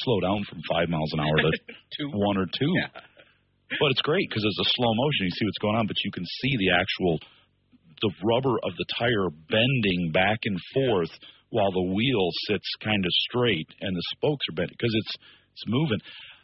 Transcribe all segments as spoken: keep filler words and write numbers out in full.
slow down from five miles an hour to two. one or two. Yeah. But it's great because it's a slow motion. You see what's going on, but you can see the actual the rubber of the tire bending back and forth while the wheel sits kind of straight and the spokes are bent because it's it's moving.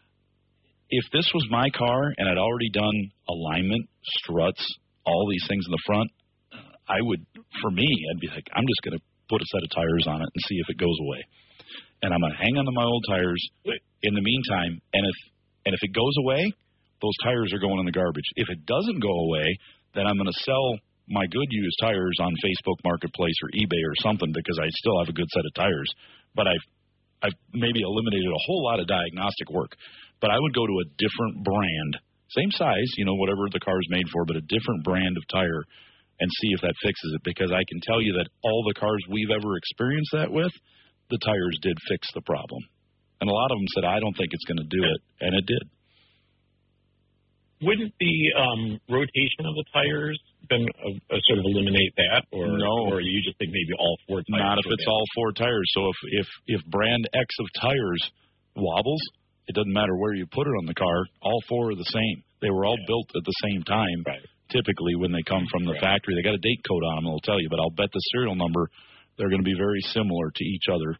If this was my car and I'd already done alignment, struts, all these things in the front, I would, for me, I'd be like, I'm just going to put a set of tires on it and see if it goes away. And I'm going to hang on to my old tires in the meantime, and if and if it goes away, those tires are going in the garbage. If it doesn't go away, then I'm going to sell my good used tires on Facebook Marketplace or eBay or something because I still have a good set of tires. But I've, I've maybe eliminated a whole lot of diagnostic work. But I would go to a different brand, same size, you know, whatever the car is made for, but a different brand of tire and see if that fixes it. Because I can tell you that all the cars we've ever experienced that with, the tires did fix the problem. And a lot of them said, I don't think it's going to do it, and it did. Wouldn't the um, rotation of the tires then uh, uh, sort of eliminate that, or no? Or you just think maybe all four tires? Not if it's all four tires. So if, if if brand X of tires wobbles, it doesn't matter where you put it on the car. All four are the same. They were all yeah. built at the same time. Right. Typically, when they come from the right. factory, they got a date code on them. It'll tell you, but I'll bet the serial number they're going to be very similar to each other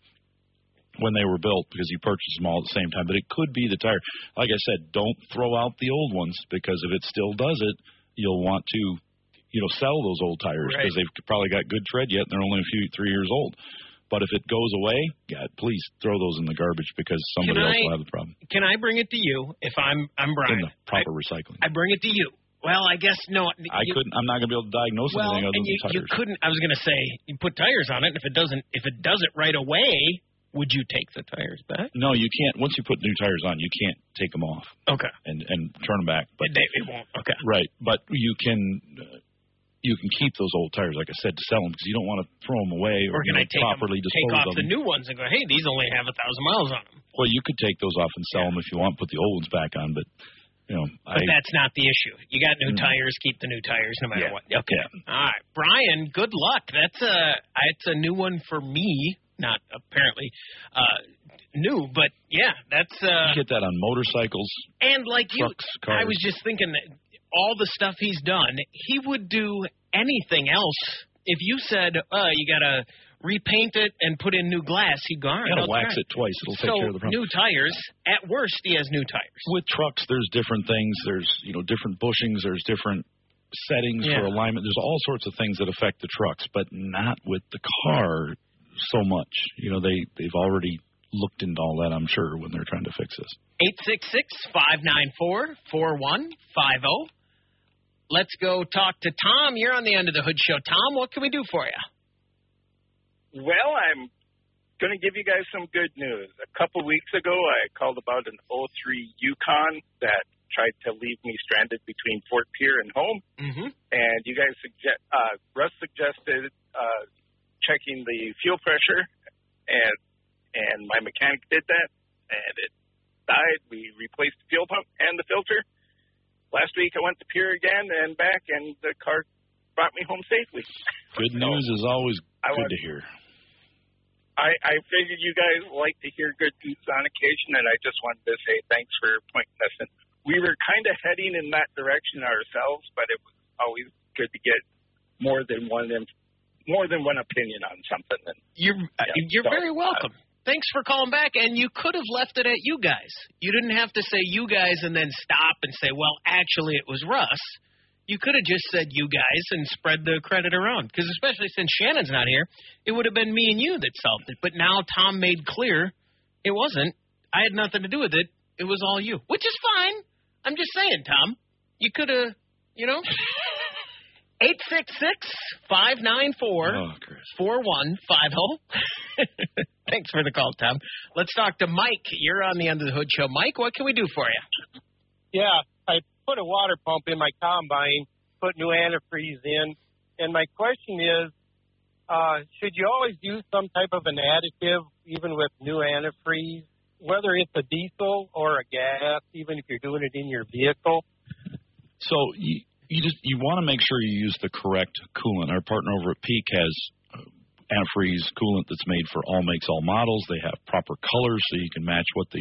when they were built because you purchased them all at the same time. But it could be the tire. Like I said, don't throw out the old ones because if it still does it, you'll want to, you know, sell those old tires because right. they've probably got good tread yet and they're only a few three years old. But if it goes away, God, please throw those in the garbage because somebody else will have the problem. Can I bring it to you if I'm I'm Brian? In the proper I, recycling. I bring it to you. Well, I guess no. You, I couldn't. I'm not going to be able to diagnose well, anything other and you, than tires. you couldn't. I was going to say you put tires on it. And if it doesn't, if it does it right away, would you take the tires back? No, you can't. Once you put new tires on, you can't take them off. Okay. And and turn them back. But they, it won't. Okay. Right, but you can. Uh, You can keep those old tires, like I said, to sell them because you don't want to throw them away or, or can you know, I take properly them, dispose take off of them. the new ones and go, hey, these only have a thousand miles on them. Well, you could take those off and sell yeah. them if you want, put the old ones back on, but you know. But I, that's not the issue. You got new mm, tires, keep the new tires no matter yeah, what. Okay. Yeah. All right, Brian. Good luck. That's a it's a new one for me. Not apparently uh, new, but yeah, that's. Uh, you get that on motorcycles. And like trucks, you, cars. I was just thinking that all the stuff he's done, he would do anything else. If you said, uh, you got to repaint it and put in new glass, he'd go, all right, you got to I'll wax try. it twice. It'll so take care of the problem. New tires. At worst, he has new tires. With trucks, there's different things. There's, you know, different bushings. There's different settings yeah. for alignment. There's all sorts of things that affect the trucks, but not with the car so much. You know, they, they've already looked into all that, I'm sure, when they're trying to fix this. eight six six, five nine four, four one five zero. Let's go talk to Tom. You're on the End of the Hood Show. Tom, what can we do for you? Well, I'm going to give you guys some good news. A couple weeks ago, I called about an oh three Yukon that tried to leave me stranded between Fort Pierre and home. Mm-hmm. And you guys suggest, uh, Russ suggested uh, checking the fuel pressure, and and my mechanic did that, and it died. We replaced the fuel pump and the filter. Last week, I went to Pierre again and back, and the car brought me home safely. Good so, news is always I good want, to hear. I, I figured you guys like to hear good news on occasion, and I just wanted to say thanks for pointing us in. We were kind of heading in that direction ourselves, but it was always good to get more than one more than one opinion on something. And, you're yeah, you're so, very welcome. Uh, Thanks for calling back, and you could have left it at you guys. You didn't have to say you guys and then stop and say, well, actually it was Russ. You could have just said you guys and spread the credit around, because especially since Shannon's not here, it would have been me and you that solved it. But now Tom made clear it wasn't. I had nothing to do with it. It was all you, which is fine. I'm just saying, Tom. You could have, you know. eight six six, five nine four, four one five zero. Thanks for the call, Tom. Let's talk to Mike. You're on the End of the Hood Show. Mike, what can we do for you? Yeah, I put a water pump in my combine, put new antifreeze in, and my question is, uh, should you always use some type of an additive, even with new antifreeze, whether it's a diesel or a gas, even if you're doing it in your vehicle? So you, you just you want to make sure you use the correct coolant. Our partner over at Peak has antifreeze coolant that's made for all makes, all models. They have proper colors so you can match what the